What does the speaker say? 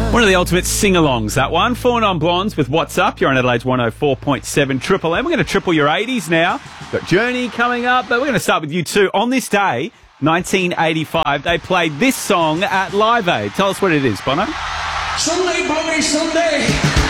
One of the ultimate sing-alongs, that one. Four Non-Blondes with What's Up. You're on Adelaide's 104.7 Triple M. We're going to triple your 80s now. Got Journey coming up, but we're going to start with you two. On this day, 1985, they played this song at Live Aid. Tell us what it is, Bono. Sunday, Bloody Sunday.